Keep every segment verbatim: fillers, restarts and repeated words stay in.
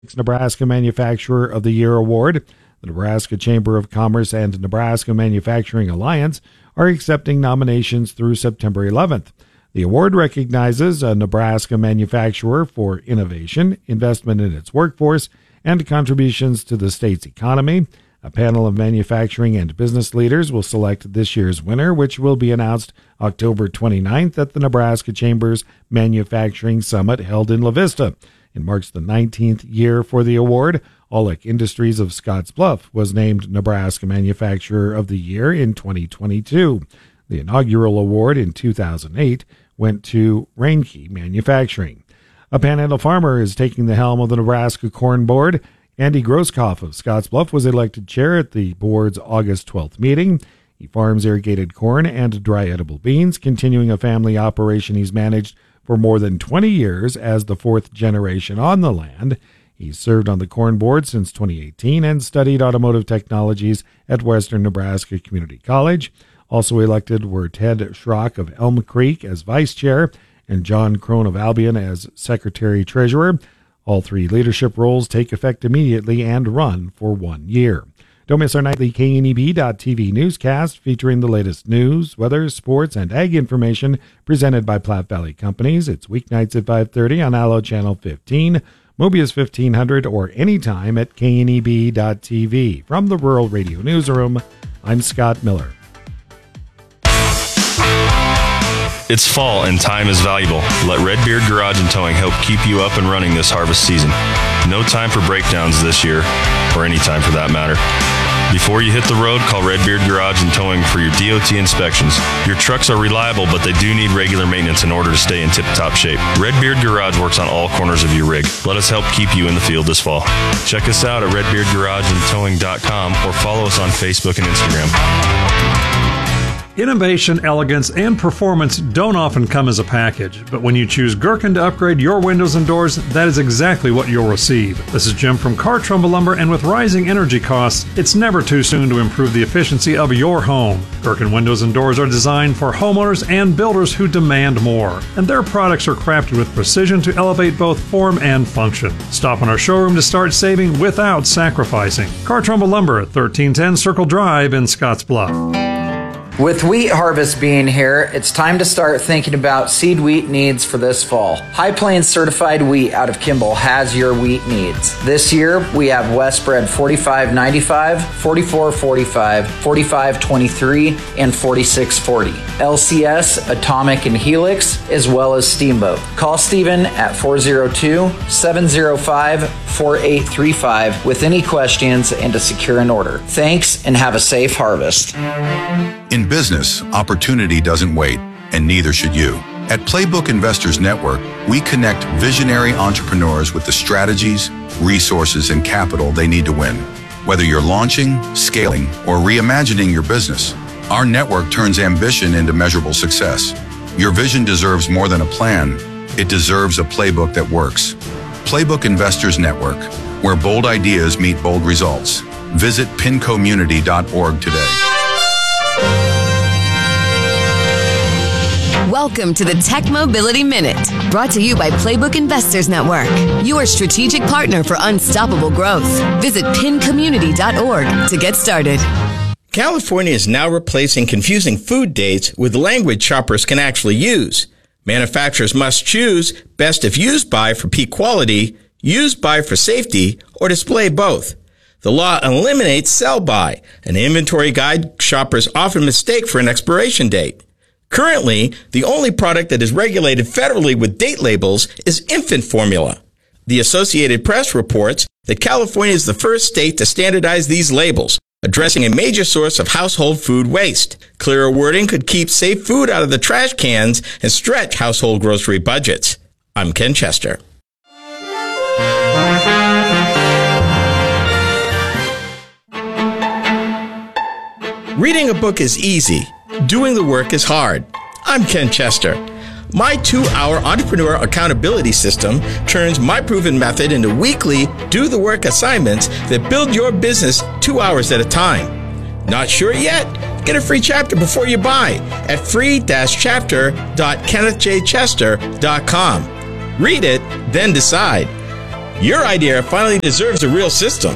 Nebraska Manufacturer of the Year award. The Nebraska Chamber of Commerce and Nebraska Manufacturing Alliance are accepting nominations through September eleventh. The award recognizes a Nebraska manufacturer for innovation, investment in its workforce, and contributions to the state's economy. A panel of manufacturing and business leaders will select this year's winner, which will be announced October twenty-ninth at the Nebraska Chamber's Manufacturing Summit held in La Vista. It marks the nineteenth year for the award. Aulick Industries of Scottsbluff was named Nebraska Manufacturer of the Year in twenty twenty-two. The inaugural award in two thousand eight went to Reinke Manufacturing. A Panhandle farmer is taking the helm of the Nebraska Corn Board. Andy Grosskopf of Scottsbluff was elected chair at the board's August twelfth meeting. He farms irrigated corn and dry edible beans, continuing a family operation he's managed for more than twenty years as the fourth generation on the land. He's served on the Corn Board since twenty eighteen and studied automotive technologies at Western Nebraska Community College. Also elected were Ted Schrock of Elm Creek as vice chair and John Crone of Albion as secretary-treasurer. All three leadership roles take effect immediately and run for one year. Don't miss our nightly K N E B dot T V newscast featuring the latest news, weather, sports, and ag information presented by Platte Valley Companies. It's weeknights at five thirty on Allo Channel fifteen, Mobius fifteen hundred, or anytime at K N E B dot T V. From the Rural Radio Newsroom, I'm Scott Miller. It's fall and time is valuable. Let Redbeard Garage and Towing help keep you up and running this harvest season. No time for breakdowns this year, or any time for that matter. Before you hit the road, call Redbeard Garage and Towing for your D O T inspections. Your trucks are reliable, but they do need regular maintenance in order to stay in tip-top shape. Redbeard Garage works on all corners of your rig. Let us help keep you in the field this fall. Check us out at redbeard garage and towing dot com or follow us on Facebook and Instagram. Innovation, elegance, and performance don't often come as a package, but when you choose Gherkin to upgrade your windows and doors, that is exactly what you'll receive. This is Jim from Car Trumbull Lumber, and with rising energy costs, it's never too soon to improve the efficiency of your home. Gherkin windows and doors are designed for homeowners and builders who demand more, and their products are crafted with precision to elevate both form and function. Stop in our showroom to start saving without sacrificing. Car Trumbull Lumber at thirteen ten Circle Drive in Scottsbluff. With wheat harvest being here, it's time to start thinking about seed wheat needs for this fall. High Plains Certified Wheat out of Kimball has your wheat needs. This year, we have Westbred forty-five ninety-five, forty-four forty-five, forty-five twenty-three, and forty-six forty. L C S, Atomic, and Helix, as well as Steamboat. Call Stephen at four oh two, seven oh five, four eight three five with any questions and to secure an order. Thanks, and have a safe harvest. In business, opportunity doesn't wait, and neither should you. At Playbook Investors Network, we connect visionary entrepreneurs with the strategies, resources, and capital they need to win. Whether you're launching, scaling, or reimagining your business, our network turns ambition into measurable success. Your vision deserves more than a plan. It deserves a playbook that works. Playbook Investors Network, where bold ideas meet bold results. Visit pin community dot org today. Welcome to the Tech Mobility Minute, brought to you by Playbook Investors Network, your strategic partner for unstoppable growth. Visit pin community dot org to get started. California is now replacing confusing food dates with language shoppers can actually use. Manufacturers must choose best if used by for peak quality, used by for safety, or display both. The law eliminates sell by, an inventory guide shoppers often mistake for an expiration date. Currently, the only product that is regulated federally with date labels is infant formula. The Associated Press reports that California is the first state to standardize these labels, addressing a major source of household food waste. Clearer wording could keep safe food out of the trash cans and stretch household grocery budgets. I'm Ken Chester. Reading a book is easy. Doing the work is hard. I'm Ken Chester. My two-hour entrepreneur accountability system turns my proven method into weekly do-the-work assignments that build your business two hours at a time. Not sure yet? Get a free chapter before you buy at free dash chapter dot kenneth j chester dot com. Read it, then decide. Your idea finally deserves a real system.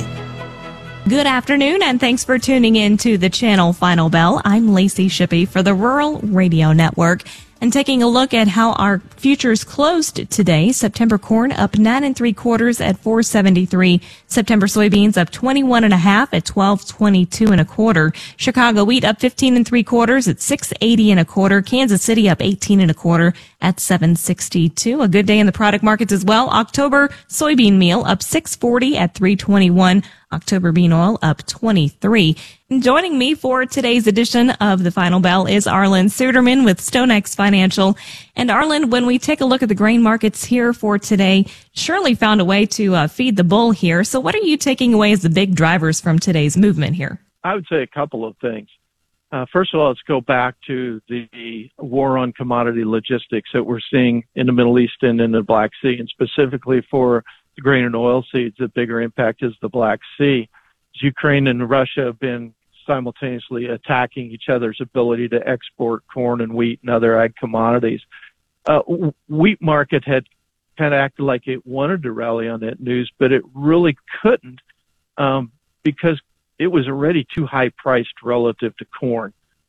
Good afternoon, and thanks for tuning in to the channel Final Bell. I'm Lacey Shippey for the Rural Radio Network. And taking a look at how our futures closed today, September corn up nine and three quarters at four seventy-three. September soybeans up twenty-one and a half at twelve twenty-two and a quarter. Chicago wheat up fifteen and three quarters at six eighty and a quarter. Kansas City up eighteen and a quarter at seven sixty-two. A good day in the product markets as well. October soybean meal up six forty at three twenty-one. October bean oil up twenty-three. And joining me for today's edition of the Final Bell is Arlan Suderman with StoneX Financial. And Arlan, when we take a look at the grain markets here for today, Shirley found a way to uh, feed the bull here. So what are you taking away as the big drivers from today's movement here? I would say a couple of things. Uh, first of all, let's go back to the war on commodity logistics that we're seeing in the Middle East and in the Black Sea, and specifically for the grain and oilseeds. The bigger impact is the Black Sea. Ukraine and Russia have been simultaneously attacking each other's ability to export corn and wheat and other ag commodities. Uh, wheat market had kind of acted like it wanted to rally on that news, but it really couldn't um, because it was already too high priced relative to corn.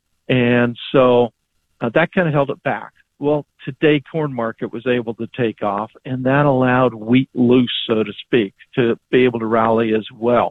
And so uh, that kind of held it back. Well, today corn market was able to take off, and that allowed wheat loose, so to speak, to be able to rally as well.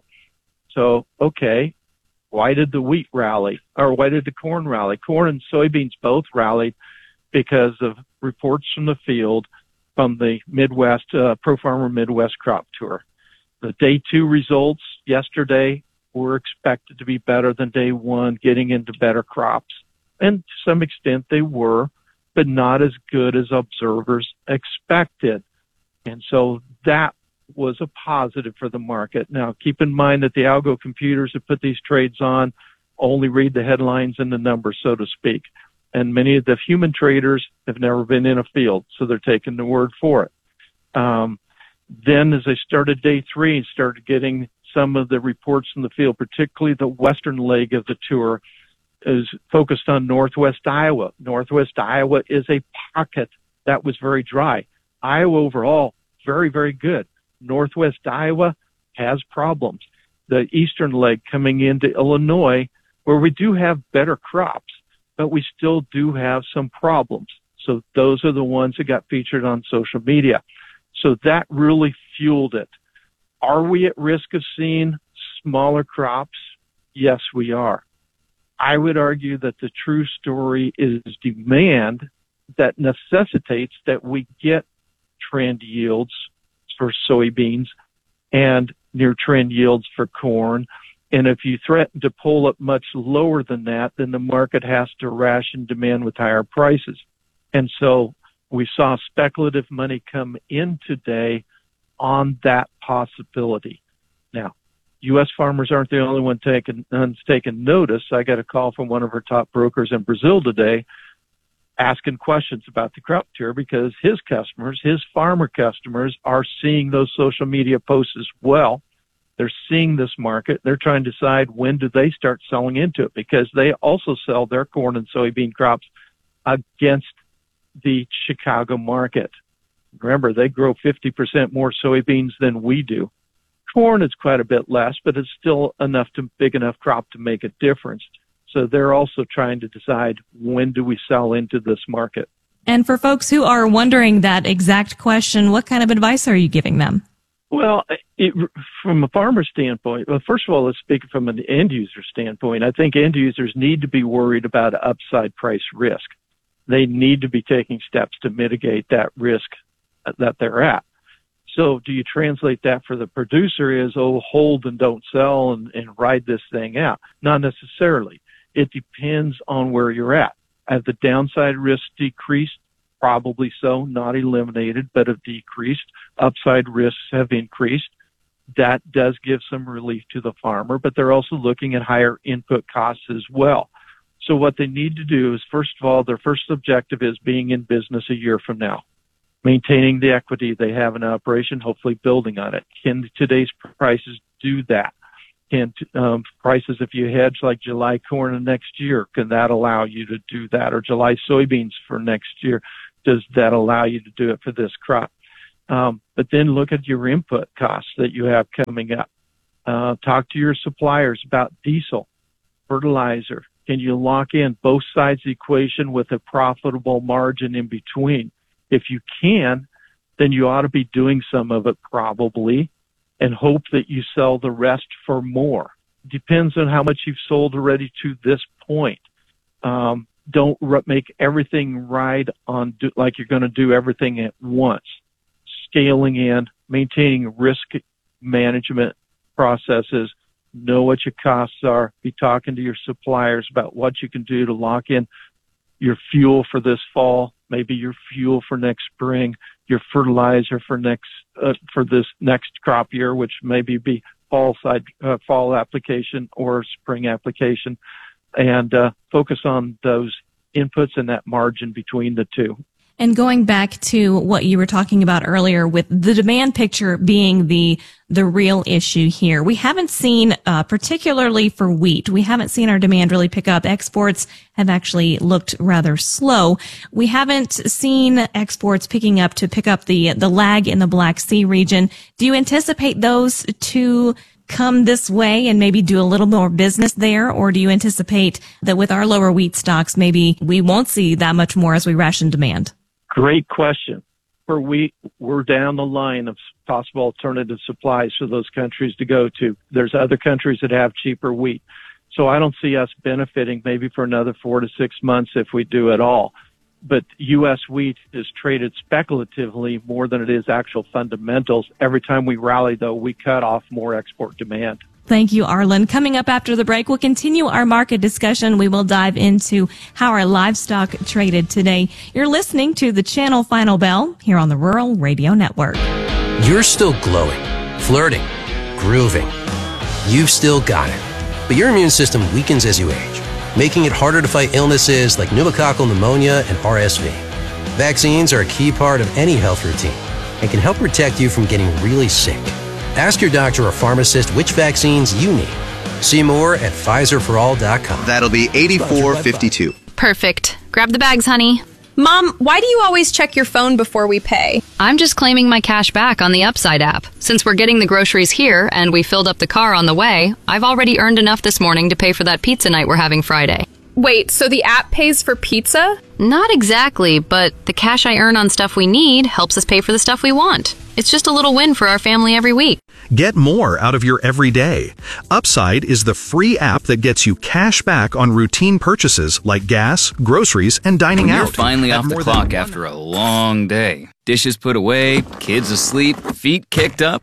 So, okay, why did the wheat rally, or why did the corn rally? Corn and soybeans both rallied because of reports from the field from the Midwest, uh, Pro Farmer Midwest Crop Tour. The day two results yesterday were expected to be better than day one, getting into better crops. And to some extent they were, but not as good as observers expected. And so that was a positive for the market. Now, keep in mind that the algo computers that put these trades on only read the headlines and the numbers, so to speak. And many of the human traders have never been in a field, so they're taking the word for it. Um, then as I started day three and started getting some of the reports in the field, particularly the western leg of the tour, is focused on Northwest Iowa. Northwest Iowa is a pocket that was very dry. Iowa overall, very, very good. Northwest Iowa has problems. The eastern leg coming into Illinois, where we do have better crops, but we still do have some problems. So those are the ones that got featured on social media. So that really fueled it. Are we at risk of seeing smaller crops? Yes, we are. I would argue that the true story is demand that necessitates that we get trend yields for soybeans and near trend yields for corn. And if you threaten to pull it much lower than that, then the market has to ration demand with higher prices. And so we saw speculative money come in today on that possibility. Now, U S farmers aren't the only one taking, ones taking notice. I got a call from one of our top brokers in Brazil today asking questions about the crop tour because his customers, his farmer customers, are seeing those social media posts as well. They're seeing this market. They're trying to decide when do they start selling into it because they also sell their corn and soybean crops against the Chicago market. Remember, they grow fifty percent more soybeans than we do. Corn is quite a bit less, but it's still enough to big enough crop to make a difference. So they're also trying to decide when do we sell into this market. And for folks who are wondering that exact question, what kind of advice are you giving them? Well, it, from a farmer standpoint, well, first of all, let's speak from an end user standpoint. I think end users need to be worried about upside price risk. They need to be taking steps to mitigate that risk that they're at. So do you translate that for the producer as, oh, hold and don't sell and, and ride this thing out? Not necessarily. It depends on where you're at. Have the downside risks decreased? Probably so, not eliminated, but have decreased. Upside risks have increased. That does give some relief to the farmer, but they're also looking at higher input costs as well. So what they need to do is, first of all, their first objective is being in business a year from now, maintaining the equity they have in operation, hopefully building on it. Can today's prices do that? Can um, prices, if you hedge like July corn next year, can that allow you to do that? Or July soybeans for next year, does that allow you to do it for this crop? Um, but then look at your input costs that you have coming up. Uh, talk to your suppliers about diesel, fertilizer. Can you lock in both sides of the equation with a profitable margin in between? If you can, then you ought to be doing some of it probably and hope that you sell the rest for more. Depends on how much you've sold already to this point. Um, don't r- make everything ride on do, like you're going to do everything at once. Scaling in, maintaining risk management processes, know what your costs are, be talking to your suppliers about what you can do to lock in your fuel for this fall, maybe your fuel for next spring, your fertilizer for next uh, for this next crop year, which maybe be fall side uh, fall application or spring application, and uh, focus on those inputs and that margin between the two. And going back to what you were talking about earlier with the demand picture being the the real issue here, we haven't seen, uh, particularly for wheat, we haven't seen our demand really pick up. Exports have actually looked rather slow. We haven't seen exports picking up to pick up the the lag in the Black Sea region. Do you anticipate those to come this way and maybe do a little more business there? Or do you anticipate that with our lower wheat stocks, maybe we won't see that much more as we ration demand? Great question. For wheat, we're down the line of possible alternative supplies for those countries to go to. There's other countries that have cheaper wheat. So I don't see us benefiting maybe for another four to six months if we do at all. But U S wheat is traded speculatively more than it is actual fundamentals. Every time we rally, though, we cut off more export demand. Thank you, Arlen. Coming up after the break, we'll continue our market discussion. We will dive into how our livestock traded today. You're listening to the Channel Final Bell here on the Rural Radio Network. You're still glowing, flirting, grooving. You've still got it. But your immune system weakens as you age, making it harder to fight illnesses like pneumococcal pneumonia and R S V. Vaccines are a key part of any health routine and can help protect you from getting really sick. Ask your doctor or pharmacist which vaccines you need. See more at Pfizer for all dot com. That'll be eighty-four fifty-two. Perfect. Grab the bags, honey. Mom, why do you always check your phone before we pay? I'm just claiming my cash back on the Upside app. Since we're getting the groceries here and we filled up the car on the way, I've already earned enough this morning to pay for that pizza night we're having Friday. Wait, so the app pays for pizza? Not exactly, but the cash I earn on stuff we need helps us pay for the stuff we want. It's just a little win for our family every week. Get more out of your everyday. Upside is the free app that gets you cash back on routine purchases like gas, groceries, and dining when out. You're finally off the clock after a long day. Dishes put away, kids asleep, feet kicked up.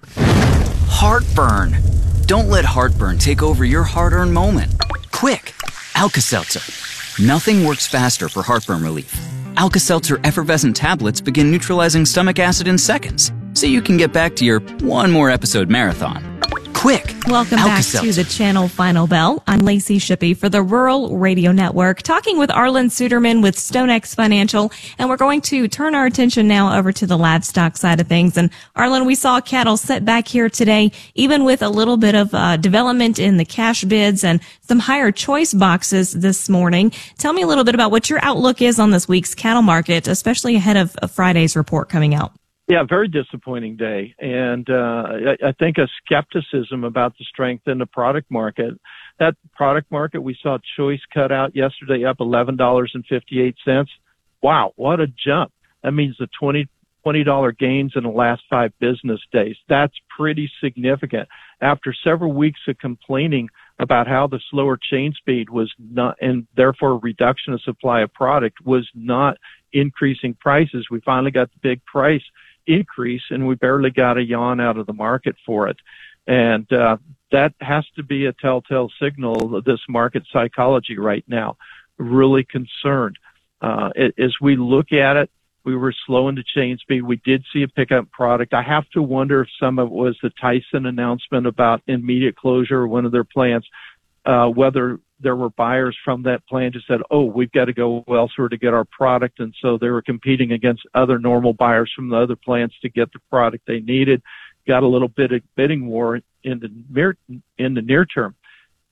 Heartburn. Don't let heartburn take over your hard-earned moment. Quick, Alka-Seltzer. Nothing works faster for heartburn relief. Alka-Seltzer effervescent tablets begin neutralizing stomach acid in seconds, so you can get back to your one more episode marathon. Quick! Welcome back to the Channel Final Bell. I'm Lacey Shippey for the Rural Radio Network, talking with Arlen Suderman with StoneX Financial, and we're going to turn our attention now over to the livestock side of things. And Arlen, we saw cattle set back here today, even with a little bit of uh, development in the cash bids and some higher choice boxes this morning. Tell me a little bit about what your outlook is on this week's cattle market, especially ahead of, of Friday's report coming out. Yeah, very disappointing day. And uh, I, I think a skepticism about the strength in the product market. That product market, we saw choice cut out yesterday up eleven dollars and fifty-eight cents. Wow, what a jump. That means the twenty dollars gains in the last five business days. That's pretty significant. After several weeks of complaining about how the slower chain speed was not, and therefore reduction of supply of product was not increasing prices, we finally got the big price increase, and we barely got a yawn out of the market for it. And uh, that has to be a telltale signal of this market psychology right now. Really concerned. Uh, as we look at it, we were slow into chain speed. We did see a pickup product. I have to wonder if some of it was the Tyson announcement about immediate closure of one of their plants, uh, whether there were buyers from that plant who said, oh, we've got to go elsewhere to get our product. And so they were competing against other normal buyers from the other plants to get the product they needed. Got a little bit of bidding war in the near, in the near term.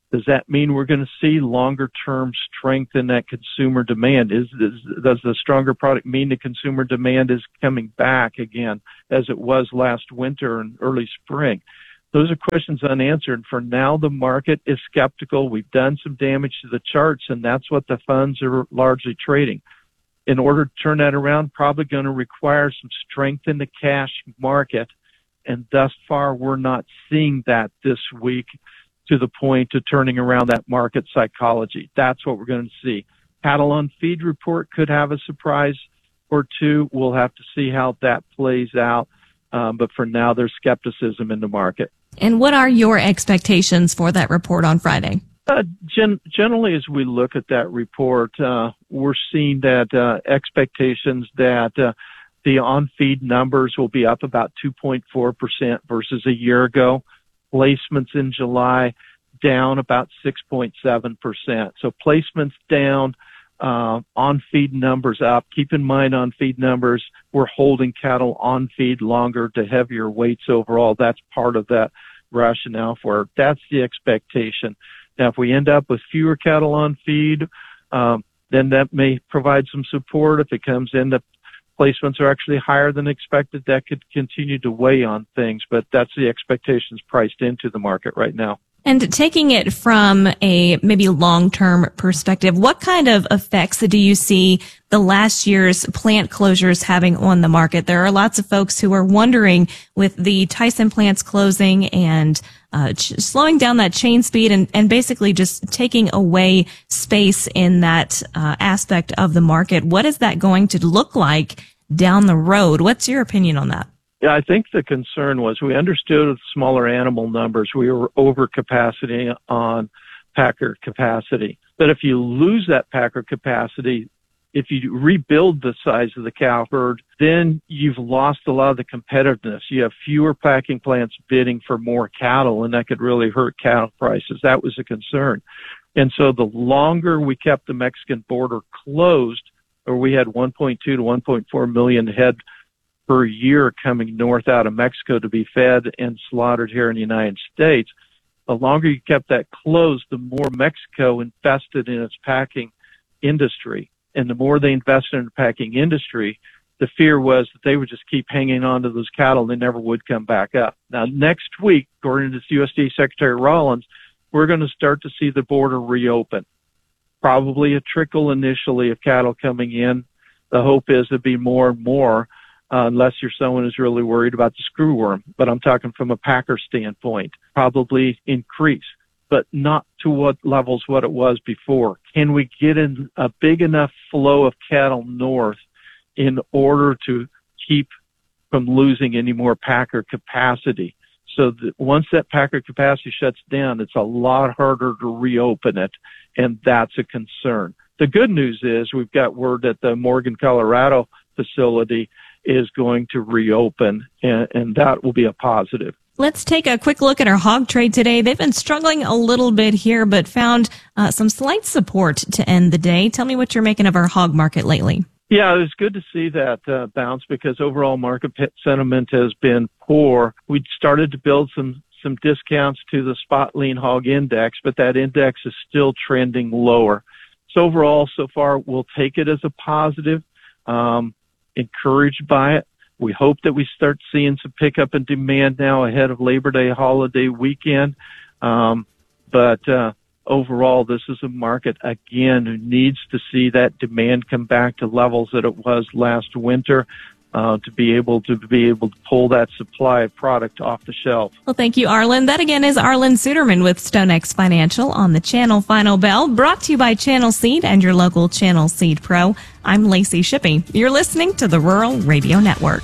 Does that mean we're going to see longer-term strength in that consumer demand? Is, is does the stronger product mean the consumer demand is coming back again as it was last winter and early spring? Those are questions unanswered. For now, the market is skeptical. We've done some damage to the charts, and that's what the funds are largely trading. In order to turn that around, probably going to require some strength in the cash market, and thus far, we're not seeing that this week to the point of turning around that market psychology. That's what we're going to see. Cattle on feed report could have a surprise or two. We'll have to see how that plays out. Um, but for now, there's skepticism in the market. And what are your expectations for that report on Friday? Uh, gen- generally, as we look at that report, uh, we're seeing that uh, expectations that uh, the on-feed numbers will be up about two point four percent versus a year ago. Placements in July down about six point seven percent. So placements down, uh, on-feed numbers up. Keep in mind on-feed numbers, we're holding cattle on feed longer to heavier weights overall. That's part of that rationale for it. That's the expectation. Now, if we end up with fewer cattle on feed, um, then that may provide some support. If it comes in that placements are actually higher than expected, that could continue to weigh on things, but that's the expectations priced into the market right now. And taking it from a maybe long-term perspective, what kind of effects do you see the last year's plant closures having on the market? There are lots of folks who are wondering, with the Tyson plants closing and uh, ch- slowing down that chain speed and, and basically just taking away space in that uh, aspect of the market, what is that going to look like down the road? What's your opinion on that? Yeah, I think the concern was we understood with smaller animal numbers, we were over capacity on packer capacity. But if you lose that packer capacity, if you rebuild the size of the cow herd, then you've lost a lot of the competitiveness. You have fewer packing plants bidding for more cattle, and that could really hurt cattle prices. That was a concern. And so the longer we kept the Mexican border closed, or we had one point two to one point four million head per year coming north out of Mexico to be fed and slaughtered here in the United States, the longer you kept that closed, the more Mexico invested in its packing industry. And the more they invested in the packing industry, the fear was that they would just keep hanging on to those cattle and they never would come back up. Now, next week, according to U S D A Secretary Rollins, we're going to start to see the border reopen. Probably a trickle initially of cattle coming in. The hope is there'll be more and more. Uh, unless you're someone who's really worried about the screwworm. But I'm talking from a packer standpoint, probably increase, but not to what levels what it was before. Can we get in a big enough flow of cattle north in order to keep from losing any more packer capacity? So that once that packer capacity shuts down, it's a lot harder to reopen it, and that's a concern. The good news is we've got word that the Morgan, Colorado facility is going to reopen, and, and that will be a positive. Let's take a quick look at our hog trade today. They've been struggling a little bit here, but found uh, some slight support to end the day. Tell me what you're making of our hog market lately. Yeah, it was good to see that uh, bounce because overall market sentiment has been poor. We started to build some some discounts to the spot lean hog index, but that index is still trending lower. So overall, so far, we'll take it as a positive. Um, encouraged by it. We hope that we start seeing some pickup in demand now ahead of Labor Day holiday weekend. Um, but uh, overall, this is a market, again, who needs to see that demand come back to levels that it was last winter uh, to be able to be able to pull that supply of product off the shelf. Well, thank you, Arlen. That again is Arlen Suderman with StoneX Financial on the Channel Final Bell, brought to you by Channel Seed and your local Channel Seed Pro. I'm Lacey Shippey. You're listening to the Rural Radio Network.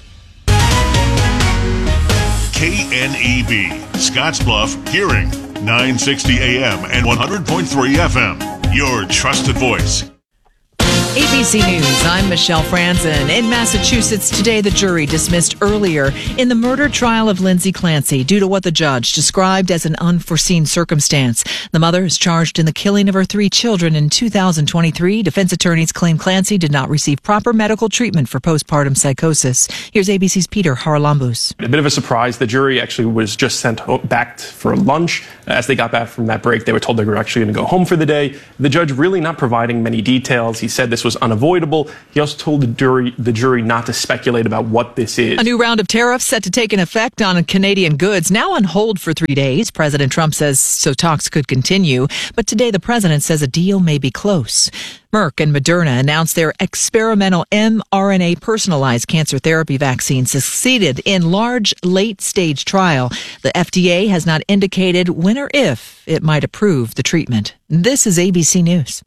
K N E B, Scottsbluff, Hearing, nine sixty A M and one hundred point three F M. Your trusted voice. A B C News, I'm Michelle Franzen. In Massachusetts today, the jury dismissed earlier in the murder trial of Lindsay Clancy due to what the judge described as an unforeseen circumstance. The mother is charged in the killing of her three children in two thousand twenty-three. Defense attorneys claim Clancy did not receive proper medical treatment for postpartum psychosis. Here's A B C's Peter Haralambous. A bit of a surprise. The jury actually was just sent back for lunch. As they got back from that break, they were told they were actually going to go home for the day. The judge really not providing many details. He said this was unavoidable. He also told the jury, the jury not to speculate about what this is. A new round of tariffs set to take an effect on Canadian goods, now on hold for three days. President Trump says so talks could continue. But today the president says a deal may be close. Merck and Moderna announced their experimental mRNA personalized cancer therapy vaccine succeeded in large late-stage trial. The F D A has not indicated when or if it might approve the treatment. This is A B C News.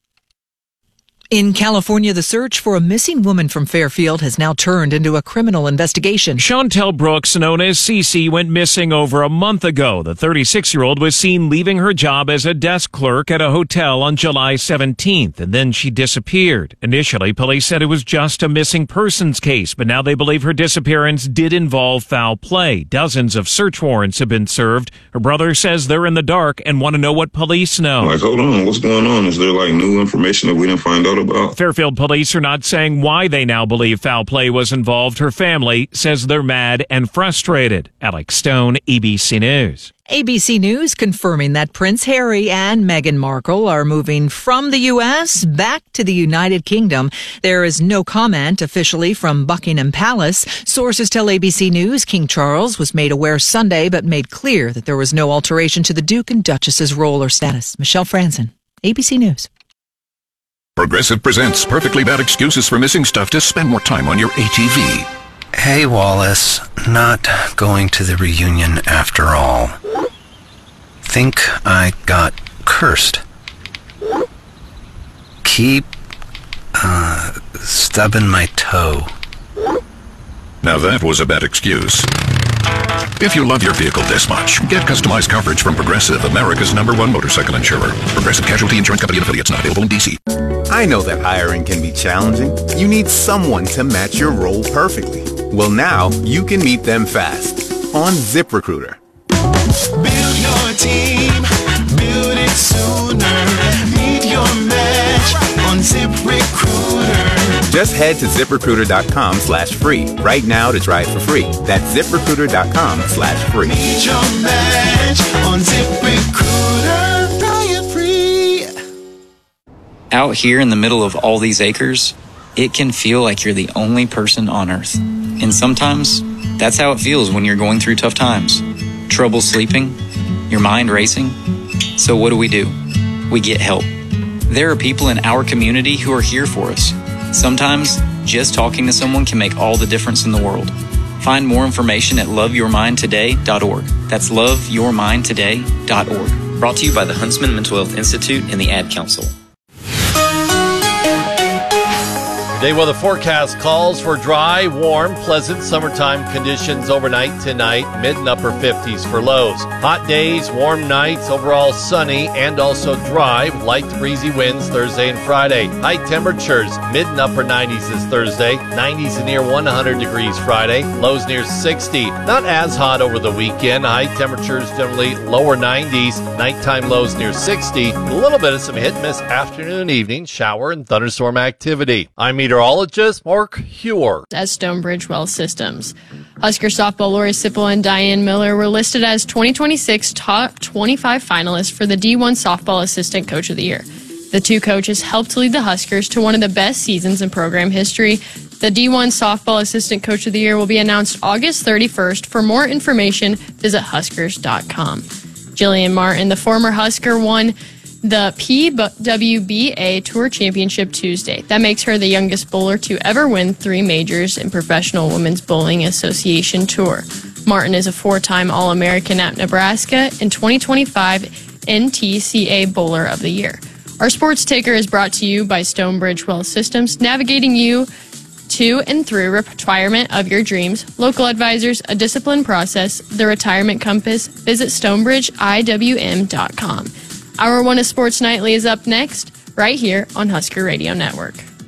In California, the search for a missing woman from Fairfield has now turned into a criminal investigation. Chantel Brooks, known as Cece, went missing over a month ago. The thirty-six-year-old was seen leaving her job as a desk clerk at a hotel on July seventeenth, and then she disappeared. Initially, police said it was just a missing persons case, but now they believe her disappearance did involve foul play. Dozens of search warrants have been served. Her brother says they're in the dark and want to know what police know. Like, hold on, what's going on? Is there like new information that we didn't find out about? Fairfield police are not saying why they now believe foul play was involved. Her family says they're mad and frustrated. Alex Stone, A B C News. A B C News confirming that Prince Harry and Meghan Markle are moving from the U S back to the United Kingdom. There is no comment officially from Buckingham Palace. Sources tell A B C News King Charles was made aware Sunday, but made clear that there was no alteration to the Duke and Duchess's role or status. Michelle Franzen, A B C News. Progressive presents Perfectly Bad Excuses for Missing Stuff to Spend More Time on Your A T V. Hey, Wallace. Not going to the reunion after all. Think I got cursed. Keep, uh, stubbing my toe. Now that was a bad excuse. If you love your vehicle this much, get customized coverage from Progressive, America's number one motorcycle insurer. Progressive Casualty Insurance Company and affiliates, not available in D C. I know that hiring can be challenging. You need someone to match your role perfectly. Well, now you can meet them fast on ZipRecruiter. Build your team, build it sooner. Meet your match on ZipRecruiter. Just head to ZipRecruiter.com slash free right now to try it for free. That's ZipRecruiter.com slash free. Meet your match on ZipRecruiter. Try it free. Out here in the middle of all these acres, it can feel like you're the only person on Earth. And sometimes, that's how it feels when you're going through tough times. Trouble sleeping, your mind racing. So what do we do? We get help. There are people in our community who are here for us. Sometimes, just talking to someone can make all the difference in the world. Find more information at love your mind today dot org. That's love your mind today dot org. Brought to you by the Huntsman Mental Health Institute and the Ad Council. Today weather forecast calls for dry, warm, pleasant summertime conditions overnight tonight, mid and upper fifties for lows. Hot days, warm nights, overall sunny and also dry, with light to breezy winds Thursday and Friday. High temperatures, mid and upper nineties this Thursday, nineties and near one hundred degrees Friday, lows near sixty. Not as hot over the weekend. High temperatures generally lower nineties, nighttime lows near sixty. A little bit of some hit and miss afternoon and evening, shower and thunderstorm activity. I'm meteorologist Mark Hewer. As Stonebridge Well Systems. Husker softball Lori Sipple and Diane Miller were listed as twenty twenty-six top twenty-five finalists for the D one Softball Assistant Coach of the Year. The two coaches helped lead the Huskers to one of the best seasons in program history. The D one Softball Assistant Coach of the Year will be announced August thirty-first. For more information, visit huskers dot com. Jillian Martin, the former Husker, won the P W B A Tour Championship Tuesday. That makes her the youngest bowler to ever win three majors in Professional Women's Bowling Association Tour. Martin is a four-time All-American at Nebraska and twenty twenty-five N T C A Bowler of the Year. Our sports ticker is brought to you by Stonebridge Well Systems, navigating you to and through retirement of your dreams. Local advisors, a disciplined process, the retirement compass. Visit stonebridge I W M dot com. Hour one of Sports Nightly is up next, right here on Husker Radio Network.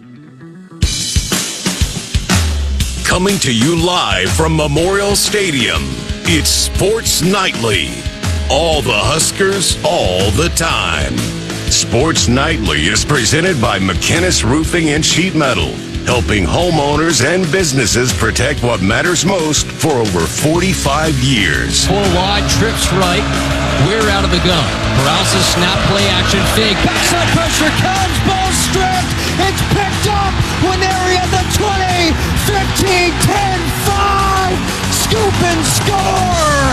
Coming to you live from Memorial Stadium, it's Sports Nightly. All the Huskers, all the time. Sports Nightly is presented by McKinnis Roofing and Sheet Metal, helping homeowners and businesses protect what matters most for over forty-five years. Four wide, trips right, we're out of the gun. Peralta snap play action fake. Backside pressure comes, ball stripped. It's picked up when they're at the twenty, fifteen, ten, five. Scoop and score.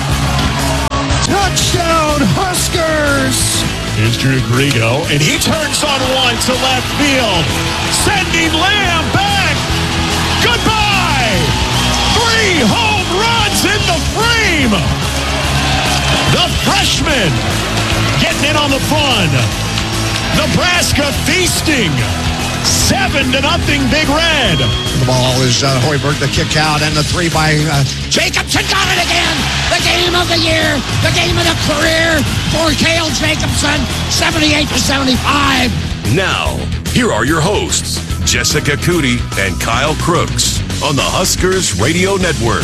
Touchdown, Huskers. Here's Drew Grigo, and he turns on one to left field, sending Lamb back. Goodbye! Three home runs in the frame. The freshman getting in on the fun. Nebraska feasting. Seven to nothing, Big Red. The ball is uh, Hoiberg, the kick out, and the three by uh, Jacobson. Got it again. The game of the year, the game of the career for Cale Jacobson, seventy-eight to seventy-five. Now, here are your hosts, Jessica Cootie and Kyle Crooks on the Huskers Radio Network.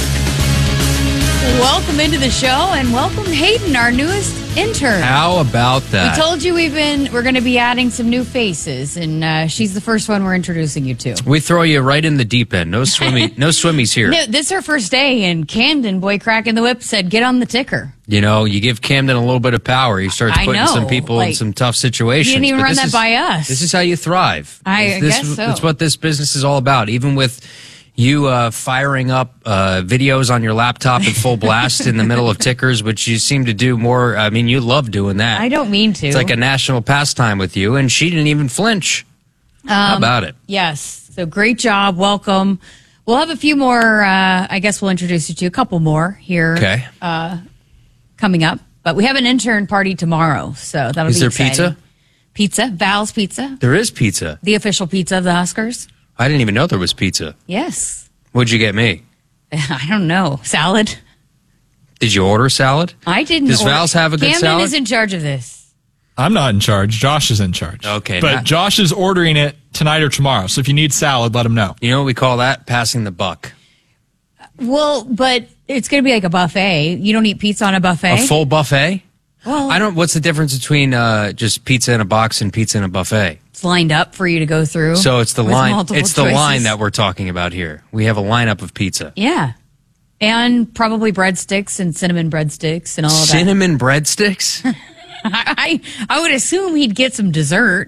Welcome into the show, and welcome Hayden, our newest intern. How about that? We told you we've been we're going to be adding some new faces, and uh, she's the first one we're introducing you to. We throw you right in the deep end. No swimmy, no swimmies here. No, this is her first day, and Camden, boy cracking the whip, said, "Get on the ticker." You know, you give Camden a little bit of power, he starts I putting know, some people like, in some tough situations. You didn't even But run this that is, by us. This is how you thrive. I this, guess so. That's what this business is all about. Even with you uh, firing up uh, videos on your laptop at full blast in the middle of tickers, which you seem to do more. I mean, you love doing that. I don't mean to. It's like a national pastime with you, and she didn't even flinch. Um, How about it? Yes. So great job. Welcome. We'll have a few more. Uh, I guess we'll introduce you to a couple more here. Okay. Uh, coming up, but we have an intern party tomorrow, so that'll Is be there exciting. pizza? Pizza. Val's Pizza, There is pizza. the official pizza of the Huskers. I didn't even know there was pizza. Yes. What'd you get me? I don't know. Salad. Did you order salad? I didn't. Does order- Val's have a good Camden salad? is in charge of this. I'm not in charge. Josh is in charge. Okay. But not- Josh is ordering it tonight or tomorrow. So if you need salad, let him know. You know what we call that? Passing the buck. Well, but it's going to be like a buffet. You don't eat pizza on a buffet. A full buffet? Well, I don't. What's the difference between uh, just pizza in a box and pizza in a buffet? It's lined up for you to go through. So it's the with line. multiple It's the choices. line that we're talking about here. We have a lineup of pizza. Yeah. And probably breadsticks and cinnamon breadsticks and all of that. Cinnamon breadsticks? I, I would assume he'd get some dessert.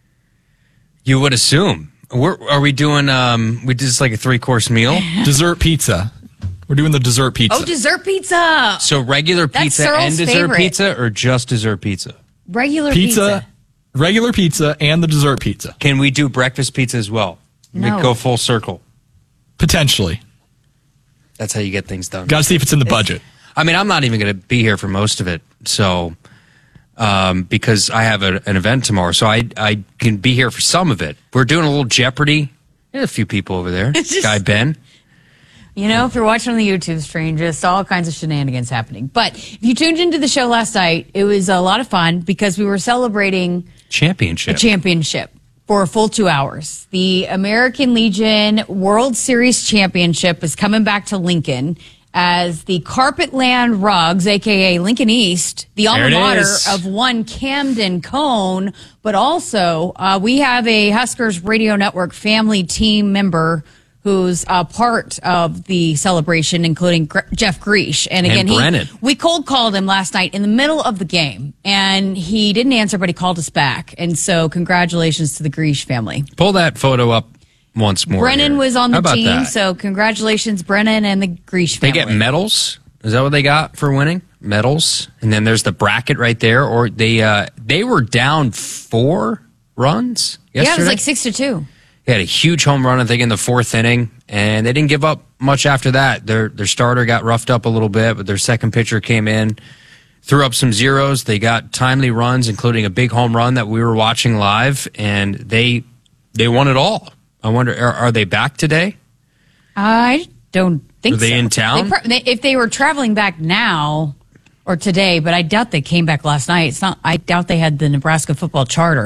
You would assume. We're, are we doing? Um, we just like a three course meal. Dessert pizza. We're doing the dessert pizza. Oh, dessert pizza. So regular That's pizza Searle's and dessert favorite. pizza, or just dessert pizza? Regular pizza, pizza. regular pizza, and the dessert pizza. Can we do breakfast pizza as well? No. We go full circle. Potentially. That's how you get things done. Got to see if it's in the budget. I mean, I'm not even going to be here for most of it, so um, because I have a, an event tomorrow, so I I can be here for some of it. We're doing a little Jeopardy. There's a few people over there. It's just- Guy Ben. You know, if you're watching on the YouTube stream, just all kinds of shenanigans happening. But if you tuned into the show last night, it was a lot of fun because we were celebrating Championship. a championship for a full two hours. The American Legion World Series Championship is coming back to Lincoln as the Carpetland Rugs, a k a. Lincoln East, the There alma it mater is. of one Camden Cone, but also uh, we have a Huskers Radio Network family team member who's a part of the celebration, including Gr- Jeff Greesh. And again, And Brennan. he, we cold called him last night in the middle of the game, and he didn't answer, but he called us back. And so congratulations to the Greesh family. Pull that photo up once more. Brennan here. was on How the about team, that? so congratulations, Brennan and the Greesh They family. get medals. Is that what they got for winning? Medals. And then there's the bracket right there. Or they uh, they were down four runs yesterday. Yeah, it was like six to two. They had a huge home run, I think, in the fourth inning, and they didn't give up much after that. Their their starter got roughed up a little bit, but their second pitcher came in, threw up some zeros. They got timely runs, including a big home run that we were watching live, and they they won it all. I wonder, are, are they back today? I don't think Are they so. in town? They pro- they, if they were traveling back now or today, but I doubt they came back last night. It's not. I doubt they had the Nebraska football charter.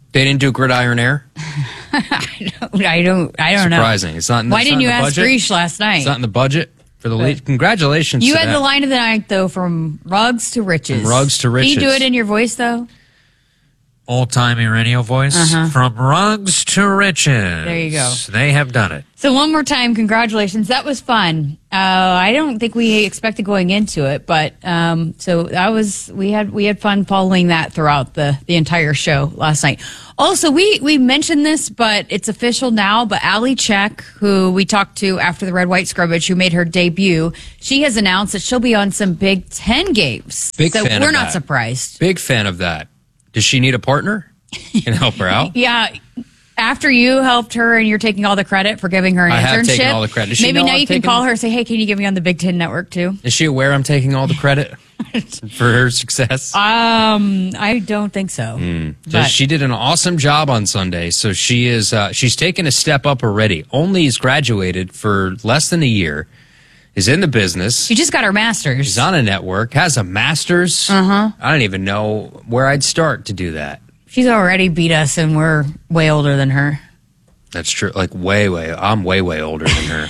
They didn't do Gridiron Air? I don't. I don't. I don't know. Surprising. It's not. In, Why it's didn't not you in the ask budget. Greesh last night? It's not in the budget for the But lead. Congratulations. You to had that. the line of the night though, from rugs to riches. From rugs to riches. Can you do it in your voice though? Old-timey radio voice. Uh-huh. From rugs to riches. There you go. They have done it. So one more time, congratulations. That was fun. Uh, I don't think we expected going into it, but um, so that was we had we had fun following that throughout the the entire show last night. Also, we we mentioned this, but it's official now. But Ali Check, who we talked to after the Red White scrimmage, who made her debut, she has announced that she'll be on some Big Ten games. Big so fan we're of not that. surprised. Big fan of that. Does she need a partner? Can help her out? Yeah. After you helped her and you're taking all the credit for giving her an I internship. have taken all the credit. Does she Maybe know now I'm you can taking- call her and say, hey, can you get me on the Big Ten Network too? Is she aware I'm taking all the credit for her success? Um, I don't think so. Mm. But- Just- she did an awesome job on Sunday, so she is uh, she's taken a step up already. Only has graduated for less than a year, is in the business. She just got her master's. She's on a network, has a master's. Uh-huh. I don't even know where I'd start to do that. She's already beat us and we're way older than her. That's true. Like way, way. I'm way, way older than her.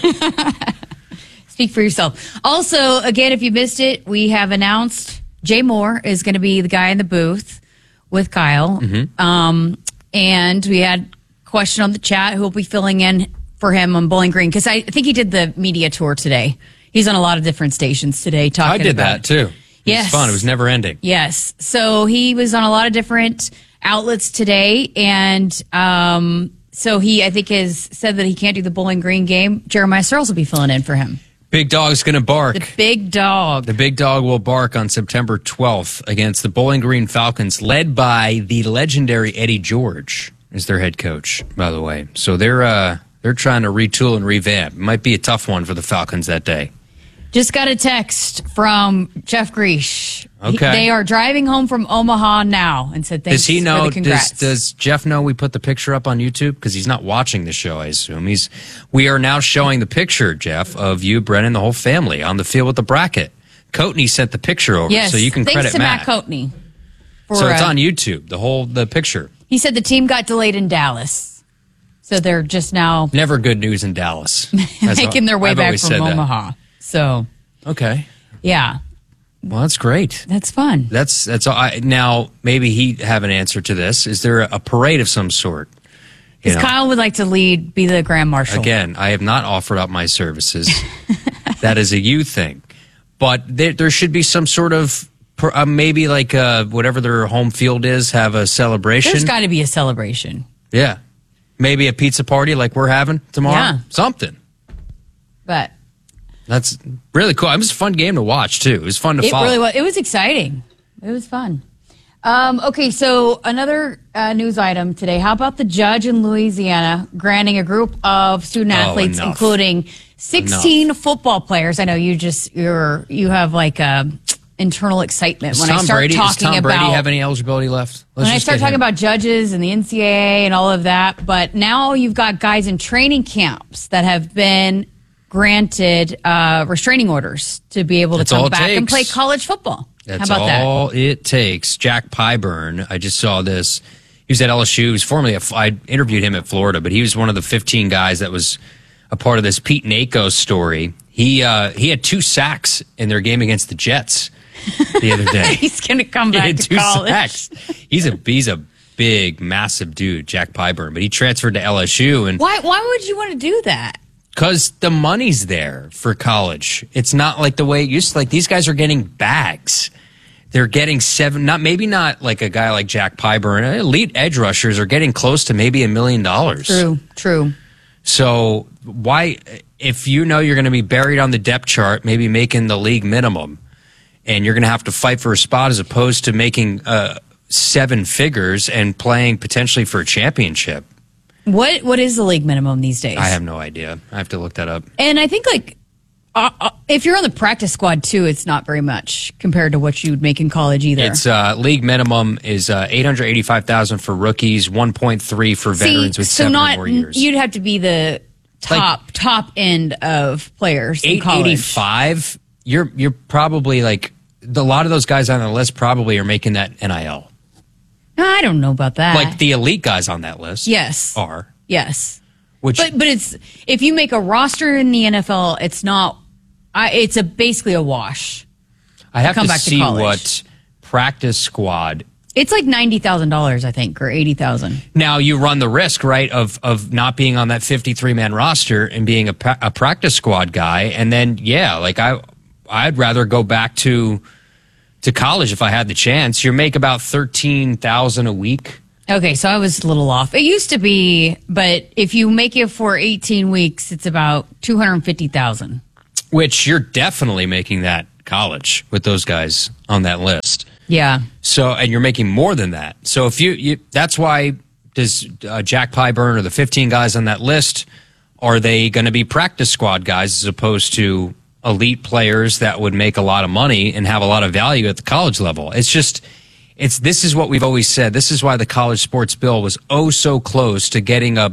Speak for yourself. Also, again, if you missed it, we have announced Jay Moore is going to be the guy in the booth with Kyle. Mm-hmm. Um, and we had a question on the chat who will be filling in for him on Bowling Green, because I think he did the media tour today. He's on a lot of different stations today talking I did about that too. It Yes. was fun. It was never ending. Yes. So he was on a lot of different outlets today. And um, so he, I think, has said that he can't do the Bowling Green game. Jeremiah Searles will be filling in for him. Big Dog's going to bark. The big dog. The Big Dog will bark on September twelfth against the Bowling Green Falcons, led by the legendary Eddie George as their head coach, by the way. So they're uh, they're trying to retool and revamp. It might be a tough one for the Falcons that day. Just got a text from Jeff Greesh. Okay. He- they are driving home from Omaha now and said thanks Does he for know? the congrats. Does, does Jeff know we put the picture up on YouTube? Because he's not watching the show, I assume. He's. We are now showing the picture, Jeff, of you, Brennan, the whole family on the field with the bracket. Coatney sent the picture over, yes. so you can thanks credit to Matt, Matt. Coatney. For, So it's uh, on YouTube. The whole the picture. He said the team got delayed in Dallas. So they're just now Never good news in Dallas. As making their way I've back always from said that. Omaha. So, Okay. yeah, Well, that's great. that's fun. That's that's all. I, now maybe he have an answer to this. Is there a parade of some sort? You Because know, Kyle would like to lead, be the Grand Marshal. again, I have not offered up my services. That is a you thing, but there, there should be some sort of per- uh, maybe like uh, whatever their home field is, have a celebration. There's got to be a celebration. Yeah, maybe a pizza party like we're having tomorrow. Yeah. Something. But That's really cool. It was a fun game to watch too. It was fun to it follow. really was. It was exciting. It was fun. Um, okay, so another uh, news item today. How about the judge in Louisiana granting a group of student Oh, athletes, enough. including sixteen football players? I know you just you're you have like a internal excitement Does when Tom I start Brady, talking does Tom Brady about have any eligibility left? Let's when I just start get talking him. about judges and the N C double A and all of that. But now you've got guys in training camps that have been granted uh, restraining orders to be able to That's all come it back and takes. play college football. That's How about that? all it takes. Jack Pyburn, I just saw this. He was at L S U. He was formerly, a, I interviewed him at Florida, but he was one of the fifteen guys that was a part of this Pete Nakos story. He uh, he had two sacks in their game against the Jets the other day. He's going to come He back had to two college. sacks. He's a he's a big, massive dude, Jack Pyburn, but he transferred to L S U and Why? Why would you want to do that? because the money's there for college. It's not like the way it used to. Like these guys are getting bags. They're getting seven. Not maybe not like a guy like Jack Pyburn. Elite edge rushers are getting close to maybe a million dollars. True. True. So why, if you know you're going to be buried on the depth chart, maybe making the league minimum, and you're going to have to fight for a spot as opposed to making uh, seven figures and playing potentially for a championship. What What is the league minimum these days? I have no idea. I have to look that up. And I think like uh, uh, if you're on the practice squad too, it's not very much compared to what you would make in college either. It's uh, league minimum is uh, eight hundred eighty-five thousand for rookies, one point three for veterans with so seven not or more years. you'd have to be the top top end of players in eight college. eighty-five. You're you're probably like the, a lot of those guys on the list probably are making that N I L. I don't know about that. Like the elite guys on that list. Yes. Are. Yes. Which, but but it's if you make a roster in the N F L, it's not. I, it's a basically a wash. I have to come to back see to college. what practice squad. It's like ninety thousand dollars, I think, or eighty thousand. Now you run the risk, right, of of not being on that fifty-three man roster and being a, pra- a practice squad guy, and then yeah, like I, I'd rather go back to to college if I had the chance. You make about thirteen thousand a week. Okay, so I was a little off. It used to be, but if you make it for eighteen weeks, it's about two hundred fifty thousand. Which you're definitely making that college with those guys on that list. Yeah. So, and you're making more than that. So if you, you that's why does uh, Jack Pyburn or the fifteen guys on that list, are they going to be practice squad guys as opposed to elite players that would make a lot of money and have a lot of value at the college level? It's just, it's, this is what we've always said. This is why the college sports bill was oh so close to getting a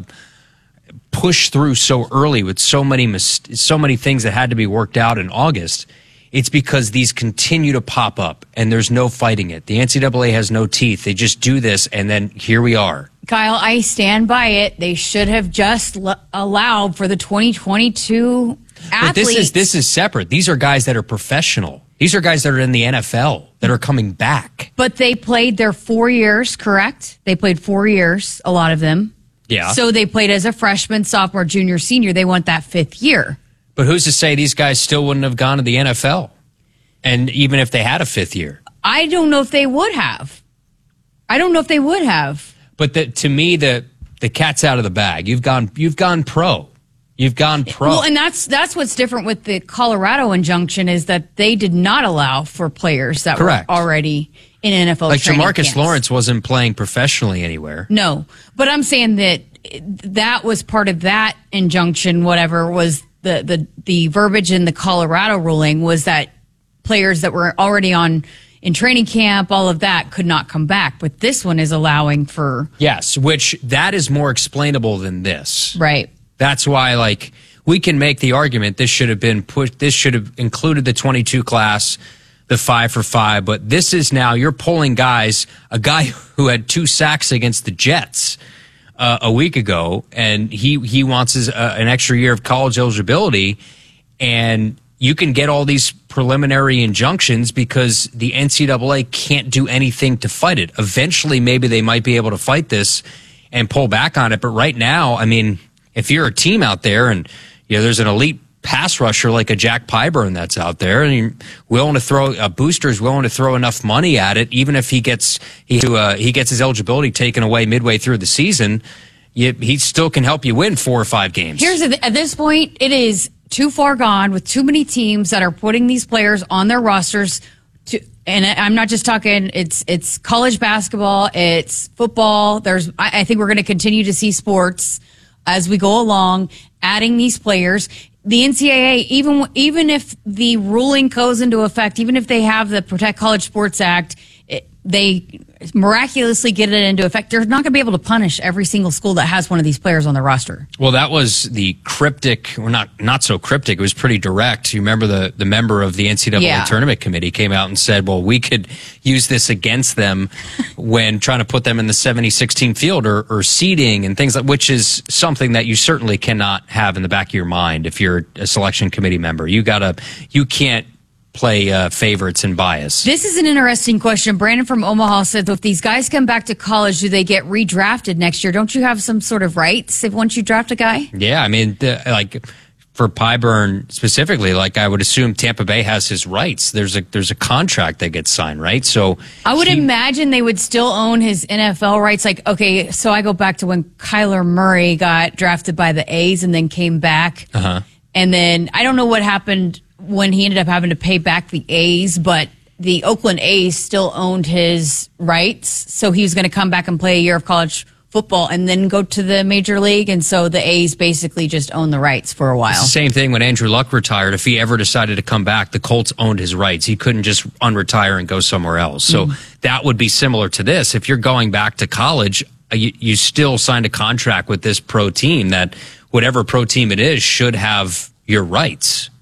push through so early with so many, mis- so many things that had to be worked out in August. It's because these continue to pop up and there's no fighting it. The N C double A has no teeth. They just do this and then here we are. Kyle, I stand by it. They should have just l- allowed for the twenty twenty-two athletes. But this is this is separate. These are guys that are professional. These are guys that are in the N F L that are coming back. But they played their four years, correct? They played four years, a lot of them. Yeah. So they played as a freshman, sophomore, junior, senior. They want that fifth year. But who's to say these guys still wouldn't have gone to the N F L? And even if they had a fifth year? I don't know if they would have. I don't know if they would have. But the, to me, the the cat's out of the bag. You've gone you've gone pro. You've gone pro. Well, and that's that's what's different with the Colorado injunction is that they did not allow for players that Correct. were already in N F L like training Jamarcus camps. Lawrence wasn't playing professionally anywhere. No, but I'm saying that that was part of that injunction. Whatever was the the the verbiage in the Colorado ruling was that players that were already on in training camp, all of that could not come back. But this one is allowing for yes, which that is more explainable than this. Right. That's why, like, we can make the argument this should have been put. This should have included the twenty-two class, the five for five. But this is now you're pulling guys. A guy who had two sacks against the Jets uh, a week ago, and he he wants his, uh, an extra year of college eligibility, and you can get all these preliminary injunctions because the N C double A can't do anything to fight it. Eventually, maybe they might be able to fight this and pull back on it. But right now, I mean, if you're a team out there and you know there's an elite pass rusher like a Jack Pyburn that's out there, and you're willing to throw a booster's willing to throw enough money at it, even if he gets he uh, he gets his eligibility taken away midway through the season, you, he still can help you win four or five games. Here's the, at this point, it is too far gone with too many teams that are putting these players on their rosters. To, and I'm not just talking, it's it's college basketball, it's football. There's, I, I think we're going to continue to see sports as we go along, adding these players. The N C double A, even even if the ruling goes into effect, even if they have the Protect College Sports Act, it, they miraculously get it into effect, they're not going to be able to punish every single school that has one of these players on their roster. Well, that was the cryptic, or not not so cryptic, it was pretty direct. You remember the, the member of the N C double A Yeah. tournament committee came out and said, well, we could use this against them when trying to put them in the seventy-six team field or, or seeding and things like, which is something that you certainly cannot have in the back of your mind if you're a selection committee member. You gotta, you can't play uh, favorites and bias. This is an interesting question. Brandon from Omaha said, if these guys come back to college, do they get redrafted next year? Don't you have some sort of rights if once you draft a guy? Yeah, I mean, the, like for Pyburn specifically, like I would assume Tampa Bay has his rights. There's a there's a contract that gets signed, right? So I would he, imagine they would still own his N F L rights. Like, okay, so I go back to when Kyler Murray got drafted by the A's and then came back. Uh-huh. And then I don't know what happened when he ended up having to pay back the A's, but the Oakland A's still owned his rights. So he was going to come back and play a year of college football and then go to the major league. And so the A's basically just owned the rights for a while. It's the same thing when Andrew Luck retired. If he ever decided to come back, the Colts owned his rights. He couldn't just unretire and go somewhere else. So mm. that would be similar to this. If you're going back to college, you, you still signed a contract with this pro team that whatever pro team it is should have your rights.